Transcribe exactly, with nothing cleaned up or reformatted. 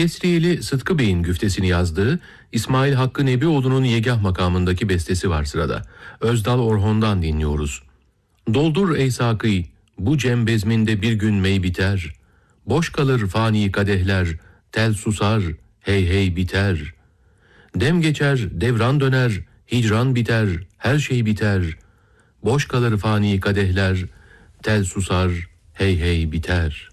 Kesriyeli Sıtkı Bey'in güftesini yazdığı İsmail Hakkı Nebioğlu'nun Yegah makamındaki bestesi var sırada. Özdal Orhon'dan dinliyoruz. Doldur ey sakı, bu cembezminde bir gün mey biter. Boş kalır fani kadehler, tel susar, hey hey biter. Dem geçer, devran döner, hicran biter, her şey biter. Boş kalır fani kadehler, tel susar, hey hey biter.